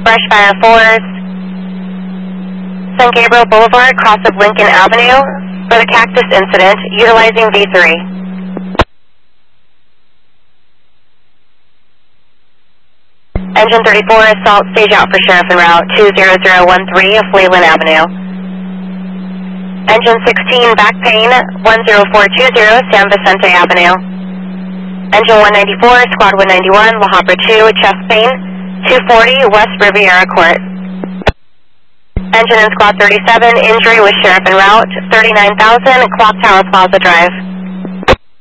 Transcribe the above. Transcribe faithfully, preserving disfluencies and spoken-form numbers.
Brush Fire fours, San Gabriel Boulevard, cross of Lincoln Avenue, for the cactus incident, utilizing V three. Engine thirty-four, assault stage out for sheriff en route two zero zero one three of Leland Avenue. Engine sixteen, back pain one zero four two zero, San Vicente Avenue. Engine one ninety-four, squad one ninety-one, La Habra two, chest pain two forty, West Riviera Court. Engine in squad thirty-seven, injury with sheriff en route thirty-nine thousand, Clock Tower Plaza Drive.